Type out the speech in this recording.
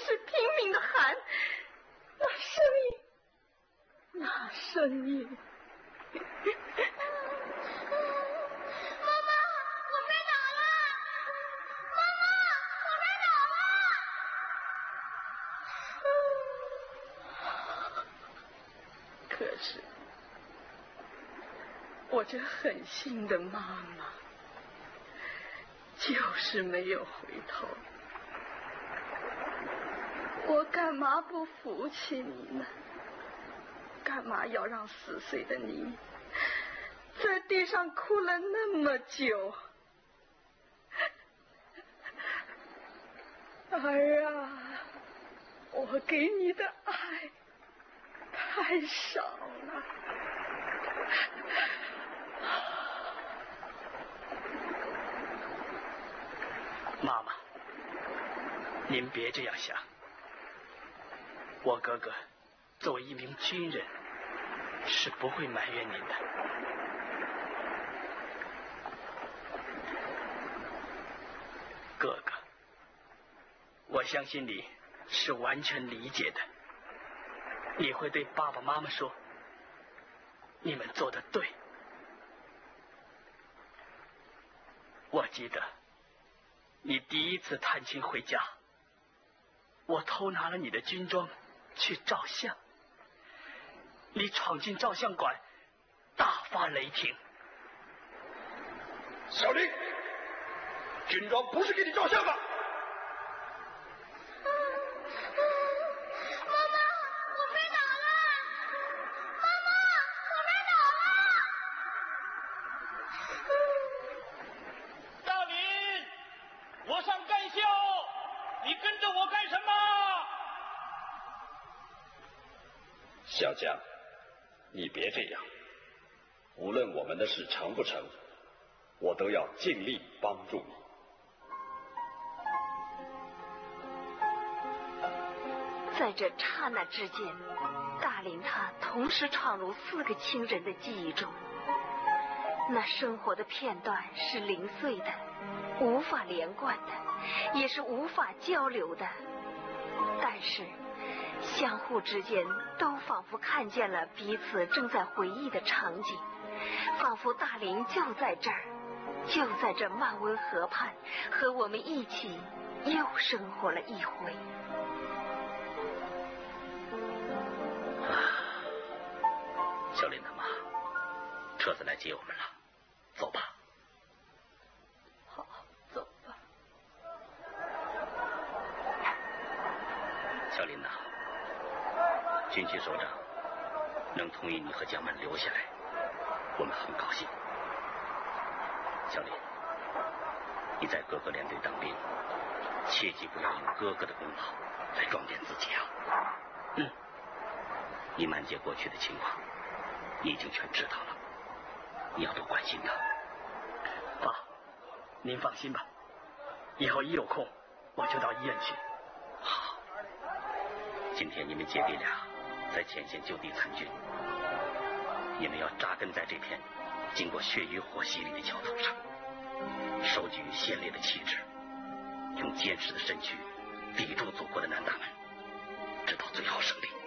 是拼命的喊，那声音。 妈妈，我摔倒了！妈妈，我摔倒了！ 可是，我这狠心的妈妈，就是没有回头。我干嘛不扶起你呢？干嘛要让4岁的你在地上哭了那么久？儿啊，我给你的爱太少了。 妈妈，您别这样想。我哥哥作为一名军人，是不会埋怨您的。哥哥，我相信你是完全理解的。你会对爸爸妈妈说，你们做得对。我记得你第一次探亲回家，我偷拿了你的军装去照相，你闯进照相馆，大发雷霆。 小林，军装不是给你照相的。小江，你别这样，无论我们的事成不成，我都要尽力帮助你。 在这刹那之间，大林他同时闯入4个亲人的记忆中。那生活的片段是零碎的，无法连贯的，也是无法交流的，但是相互之间都仿佛看见了彼此正在回忆的场景，仿佛大林就在这儿，就在这漫温河畔，和我们一起又生活了一回。 小林他妈，车子来接我们了，走吧。 好，走吧。 小林呐，军区首长能同意你和江满留下来，我们很高兴。小林，你在哥哥连队当兵，切记不要用哥哥的功劳来装点自己啊。你满姐过去的情况你已经全知道了，你要多关心他。 爸，您放心吧，以后一有空我就到医院去。 好，今天你们姐弟俩在前线就地参军，你们要扎根在这片经过血与火洗礼的疆土上，手举先烈的旗帜，用坚实的身躯抵住祖国的南大门，直到最后胜利。